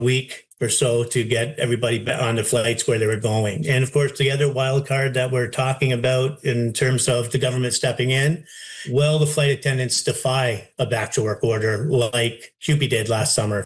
week or so to get everybody on the flights where they were going. And of course, the other wild card that we're talking about in terms of the government stepping in, will the flight attendants defy a back to work order like CUPE did last summer?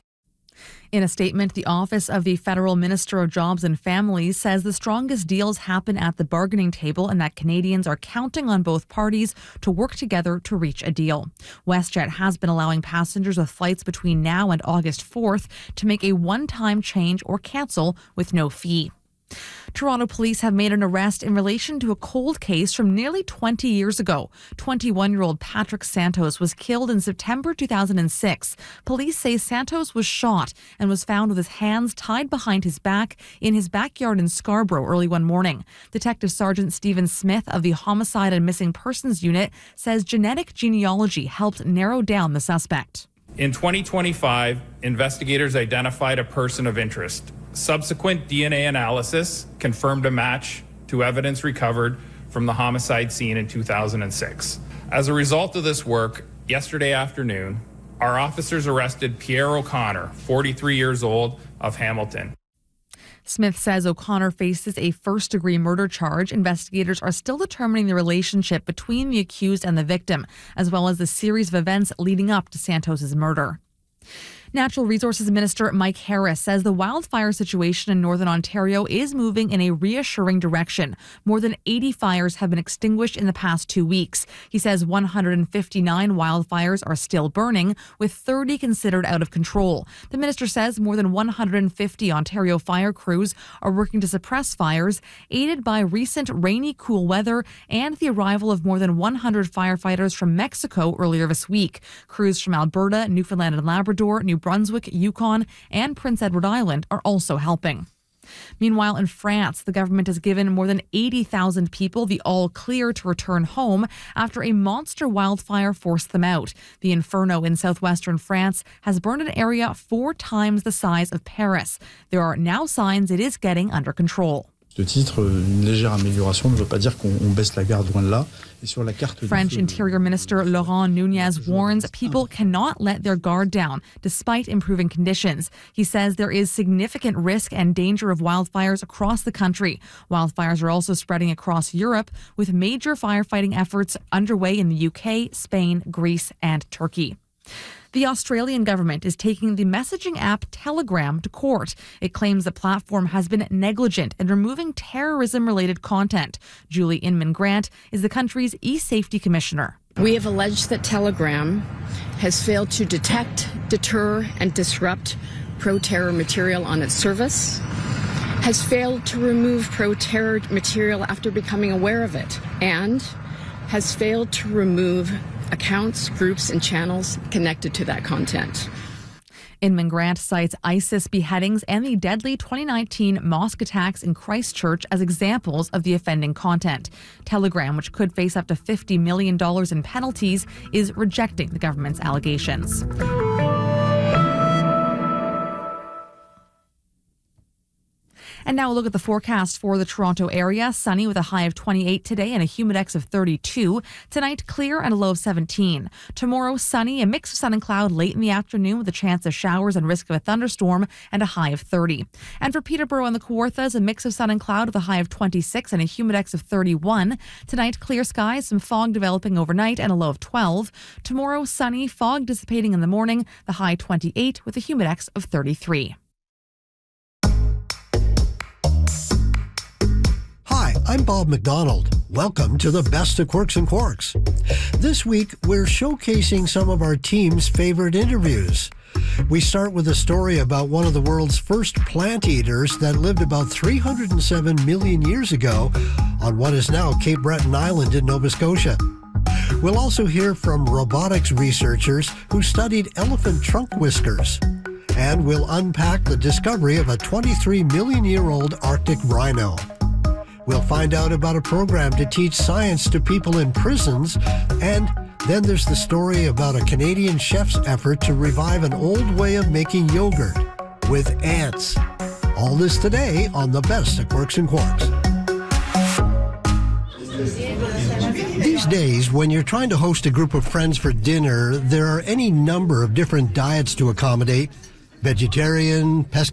In a statement, the Office of the Federal Minister of Jobs and Families says the strongest deals happen at the bargaining table and that Canadians are counting on both parties to work together to reach a deal. WestJet has been allowing passengers with flights between now and August 4th to make a one-time change or cancel with no fee. Toronto police have made an arrest in relation to a cold case from nearly 20 years ago. 21-year-old Patrick Santos was killed in September 2006. Police say Santos was shot and was found with his hands tied behind his back in his backyard in Scarborough early one morning. Detective Sergeant Stephen Smith of the Homicide and Missing Persons Unit says genetic genealogy helped narrow down the suspect. In 2025, investigators identified a person of interest. Subsequent DNA analysis confirmed a match to evidence recovered from the homicide scene in 2006. As a result of this work, yesterday afternoon, our officers arrested Pierre O'Connor, 43 years old, of Hamilton. Smith says O'Connor faces a first-degree murder charge. Investigators are still determining the relationship between the accused and the victim, as well as the series of events leading up to Santos's murder. Natural Resources Minister Mike Harris says the wildfire situation in Northern Ontario is moving in a reassuring direction. More than 80 fires have been extinguished in the past 2 weeks. He says 159 wildfires are still burning, with 30 considered out of control. The minister says more than 150 Ontario fire crews are working to suppress fires, aided by recent rainy, cool weather and the arrival of more than 100 firefighters from Mexico earlier this week. Crews from Alberta, Newfoundland and Labrador, New Brunswick, Yukon, and Prince Edward Island are also helping. Meanwhile, in France, the government has given more than 80,000 people the all-clear to return home after a monster wildfire forced them out. The Inferno in southwestern France has burned an area 4 times the size of Paris. There are now signs it is getting under control. French Interior Minister Laurent Nunez warns people cannot let their guard down despite improving conditions. He says there is significant risk and danger of wildfires across the country. Wildfires are also spreading across Europe, with major firefighting efforts underway in the UK, Spain, Greece, and Turkey. The Australian government is taking the messaging app Telegram to court. It claims the platform has been negligent in removing terrorism-related content. Julie Inman-Grant is the country's e-safety commissioner. We have alleged that Telegram has failed to detect, deter, and disrupt pro-terror material on its service, has failed to remove pro-terror material after becoming aware of it, and has failed to remove accounts, groups, and channels connected to that content. Inman Grant cites ISIS beheadings and the deadly 2019 mosque attacks in Christchurch as examples of the offending content. Telegram, which could face up to $50 million in penalties, is rejecting the government's allegations. And now a look at the forecast for the Toronto area. Sunny with a high of 28 today and a humidex of 32. Tonight, clear and a low of 17. Tomorrow, sunny, a mix of sun and cloud late in the afternoon with a chance of showers and risk of a thunderstorm and a high of 30. And for Peterborough and the Kawarthas, a mix of sun and cloud with a high of 26 and a humidex of 31. Tonight, clear skies, some fog developing overnight and a low of 12. Tomorrow, sunny, fog dissipating in the morning, the high 28 with a humidex of 33. Hi, I'm Bob McDonald. Welcome to the Best of Quirks and Quarks. This week, we're showcasing some of our team's favorite interviews. We start with a story about one of the world's first plant eaters that lived about 307 million years ago on what is now Cape Breton Island in Nova Scotia. We'll also hear from robotics researchers who studied elephant trunk whiskers. And we'll unpack the discovery of a 23 million year old Arctic rhino. We'll find out about a program to teach science to people in prisons, and then there's the story about a Canadian chef's effort to revive an old way of making yogurt with ants. All this today on the Best of Quirks and Quarks. These days, when you're trying to host a group of friends for dinner, there are any number of different diets to accommodate. Vegetarian, pescatarian,